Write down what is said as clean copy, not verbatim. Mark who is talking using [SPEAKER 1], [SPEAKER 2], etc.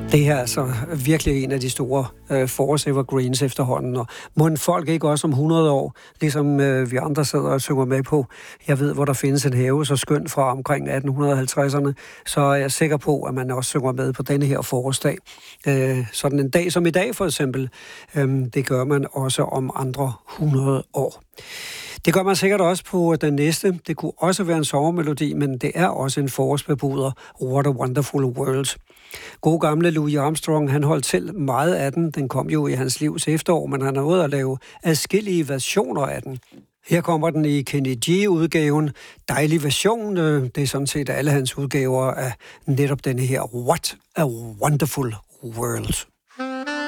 [SPEAKER 1] Det her er altså virkelig en af de store Forest Evergreens efterhånden, og må folk ikke også om 100 år, ligesom vi andre sidder og synger med på, jeg ved, hvor der findes en have så skønt fra omkring 1850'erne, så er jeg sikker på, at man også synger med på denne her forårsdag. Sådan en dag som i dag for eksempel, det gør man også om andre 100 år. Det gør man sikkert også på den næste. Det kunne også være en sommermelodi, men det er også en forårsbebuder, What a Wonderful World. God gamle Louis Armstrong, han holdt selv meget af den. Den kom jo i hans livs efterår, men han har nået at lave adskillige versioner af den. Her kommer den i Kenny G-udgaven. Dejlig version. Det er sådan set alle hans udgaver af netop denne her What a Wonderful World.